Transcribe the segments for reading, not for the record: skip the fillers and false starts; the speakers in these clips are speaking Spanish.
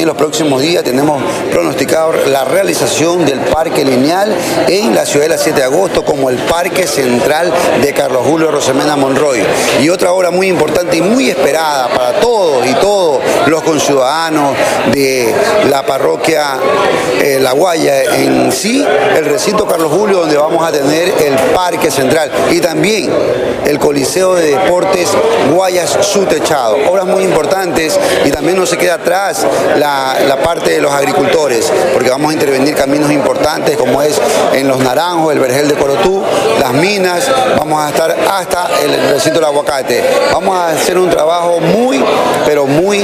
en los próximos días tenemos pronosticado la realización del parque lineal en la ciudadela 7 de agosto como el parque central de Carlos Julio Rosemena Monroy. Y otra obra muy importante y muy esperada para todos y todos los conciudadanos de la parroquia La Guaya en sí, el recinto Carlos Julio, donde vamos a tener el parque central y también el Coliseo de Deportes Guayas Su Techado. Obras muy importantes, y también no se queda atrás la parte de los agricultores, porque vamos a intervenir caminos importantes como es en Los Naranjos, el Vergel de Corotú, las minas, vamos a estar hasta el recinto del aguacate. Vamos a hacer un trabajo muy, pero muy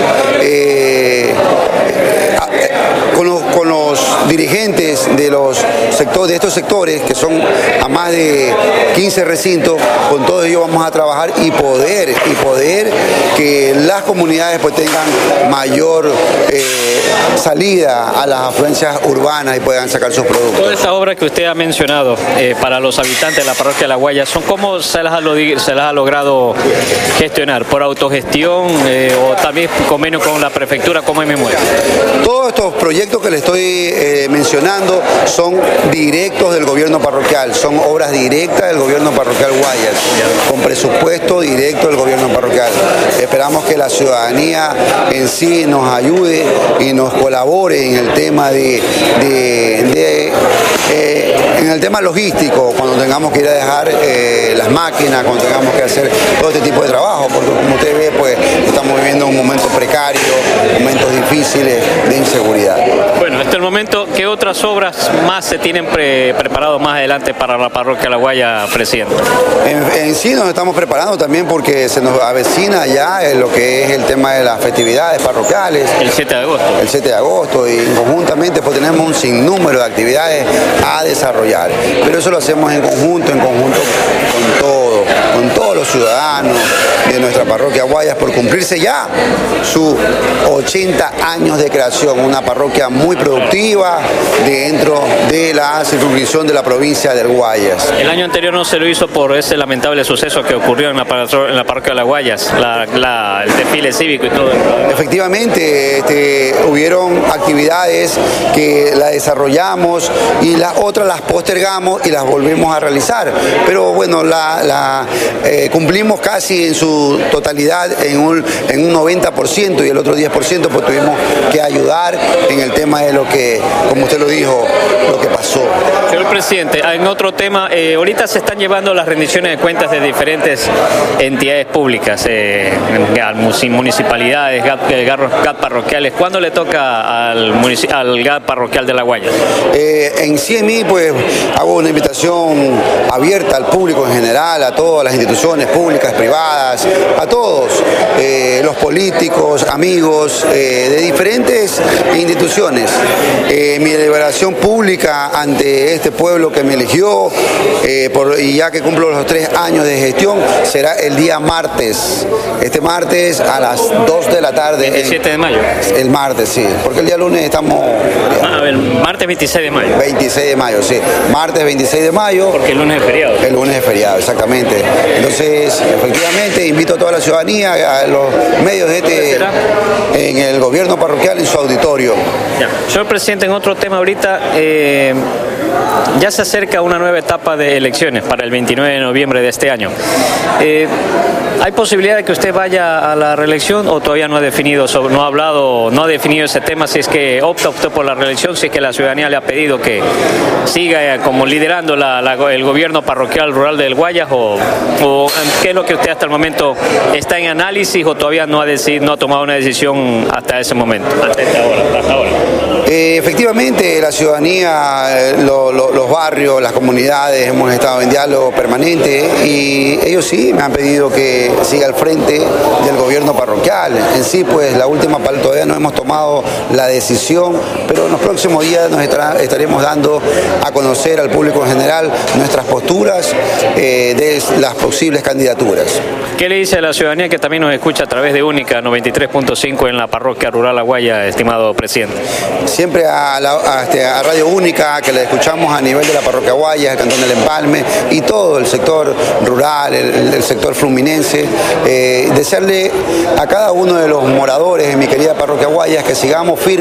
con los dirigentes de estos sectores, que son a más de 15 recintos. Con todos ellos vamos a trabajar y poder que las comunidades pues tengan mayor salida a las afluencias urbanas y puedan sacar sus productos. Toda esta obra que usted ha mencionado para los habitantes de la parroquia de La Guaya, ¿cómo se las ha logrado gestionar? ¿Por autogestión o también convenio con la prefectura como MMU? Todos estos proyectos que le estoy mencionando son directos del gobierno parroquial, son obras directas del gobierno parroquial Guayas, con presupuesto directo del gobierno parroquial. Esperamos que la ciudadanía en sí nos ayude y nos colabore en el tema en el tema logístico, cuando tengamos que ir a dejar las máquinas, cuando tengamos que hacer todo este tipo de trabajo, porque como usted ve, pues estamos viviendo un momento precario, momentos difíciles de inseguridad. Bueno, hasta el momento, ¿qué otras obras más se tienen preparado más adelante para la parroquia La Guaya, presidente? En sí nos estamos preparando también porque se nos avecina ya lo que es el tema de las festividades parroquiales. El 7 de agosto. El 7 de agosto, y conjuntamente pues tenemos un sinnúmero de actividades a desarrollar. Pero eso lo hacemos en conjunto con todos los ciudadanos de nuestra parroquia Guayas, por cumplirse ya sus 80 años de creación, una parroquia muy productiva dentro de la circunscripción de la provincia del Guayas. El año anterior no se lo hizo por ese lamentable suceso que ocurrió en la parroquia de La Guayas, el desfile cívico y todo. Efectivamente, hubieron actividades que las desarrollamos y las otras las postergamos y las volvemos a realizar, pero bueno, cumplimos casi en su totalidad en un 90%, y el otro 10% pues tuvimos que ayudar en el tema de lo que, como usted lo dijo, lo que pasó. Señor presidente, en otro tema, ahorita se están llevando las rendiciones de cuentas de diferentes entidades públicas, municipalidades, GAT parroquiales. ¿Cuándo le toca al GAT parroquial de La Guaya? En CMI pues hago una invitación abierta al público en general, a todas las instituciones públicas, privadas, a todos, los políticos, amigos de diferentes instituciones. Mi deliberación pública ante este pueblo que me eligió, y ya que cumplo los 3 años de gestión, será el día martes. Este martes a las 2 de la tarde. 27 de mayo. El martes, sí, porque el día lunes estamos... A ver, martes 26 de mayo. 26 de mayo, sí. Martes 26 de mayo. Porque el lunes es feriado. El lunes es feriado, exactamente. Entonces, efectivamente, invito a toda la ciudadanía, a los medios en el gobierno parroquial, en su auditorio. Ya. Señor presidente, en otro tema ahorita, ya se acerca una nueva etapa de elecciones para el 29 de noviembre de este año. ¿Hay posibilidad de que usted vaya a la reelección o todavía no ha definido, no ha definido ese tema, si es que opta usted por la reelección, si es que la ciudadanía le ha pedido que siga como liderando el gobierno parroquial rural del Guayas, o qué es lo que usted hasta el momento está en análisis, o todavía no ha tomado una decisión hasta ese momento, hasta ahora? Efectivamente, la ciudadanía, los barrios, las comunidades, hemos estado en diálogo permanente, y ellos sí me han pedido que siga al frente del gobierno parroquial. En sí, pues la última parte todavía no hemos tomado la decisión, pero en los próximos días nos estaremos dando a conocer al público en general nuestras posturas de las posibles candidaturas. ¿Qué le dice a la ciudadanía que también nos escucha a través de Única 93.5 en la parroquia rural La Guaya, estimado presidente? Siempre a Radio Única, que la escuchamos a nivel de la parroquia Guayas, el cantón del Empalme y todo el sector rural, el sector fluminense, desearle a cada uno de los moradores en mi querida parroquia Guayas que sigamos firmes